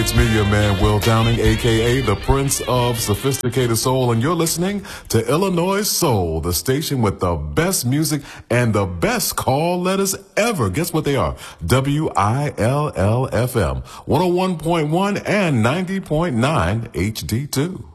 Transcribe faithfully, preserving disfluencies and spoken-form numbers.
it's me, your man, Will Downing, a k a the Prince of Sophisticated Soul, and you're listening to Illinois Soul, the station with the best music and the best call letters ever. Guess what they are? W I L L F M, one oh one point one and ninety point nine H D two.